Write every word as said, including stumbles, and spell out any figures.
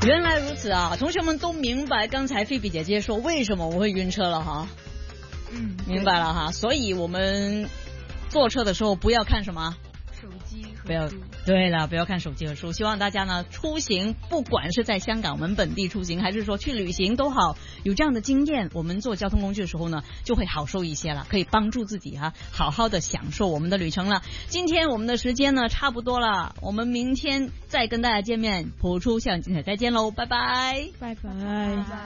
原来如此啊，同学们都明白刚才菲比姐姐说为什么我会晕车了哈。 嗯， 明白了哈，所以我们坐车的时候不要看什么手机和不要书。 对了，不要看手机和书。希望大家呢出行，不管是在香港我们本地出行，还是说去旅行都好，有这样的经验，我们坐交通工具的时候呢，就会好受一些了，可以帮助自己哈、啊，好好的享受我们的旅程了。今天我们的时间呢差不多了，我们明天再跟大家见面，谱出校园精彩，再见喽，拜拜， 拜拜。